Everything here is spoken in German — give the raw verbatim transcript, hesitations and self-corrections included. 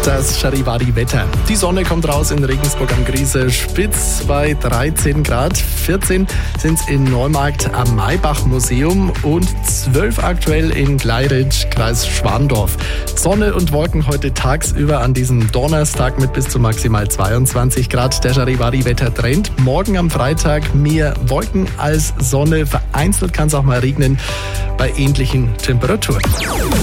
Das Charivari-Wetter. Die Sonne kommt raus in Regensburg am Griese Spitz bei dreizehn Grad. vierzehn sind es in Neumarkt am Maybach-Museum und zwölf aktuell in Gleiritsch, Kreis Schwandorf. Sonne und Wolken heute tagsüber an diesem Donnerstag mit bis zu maximal zweiundzwanzig Grad. Der Charivari-Wetter-Trend. Morgen am Freitag mehr Wolken als Sonne. Vereinzelt kann es auch mal regnen bei ähnlichen Temperaturen.